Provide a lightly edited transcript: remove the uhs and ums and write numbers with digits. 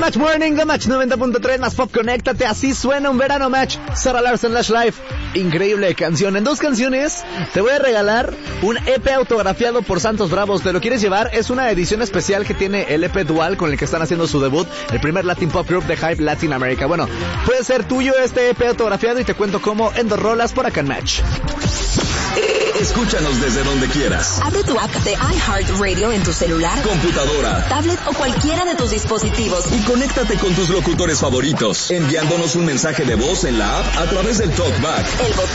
Match Morning, The Match 90.3, más pop, conéctate, así suena un verano Match. Sarah Larson, Lash Life, increíble canción. En 2 canciones te voy a regalar un EP autografiado por Santos Bravos. ¿Te lo quieres llevar? Es una edición especial que tiene el EP Dual con el que están haciendo su debut, el primer Latin Pop Group de Hype Latin America. Bueno, puede ser tuyo este EP autografiado y te cuento cómo en 2 rolas por acá en Match. Escúchanos desde donde quieras. Abre tu app de iHeartRadio en tu celular, computadora, tablet o cualquiera de tus dispositivos. Y conéctate con tus locutores favoritos, enviándonos un mensaje de voz en la app a través del TalkBack. El botón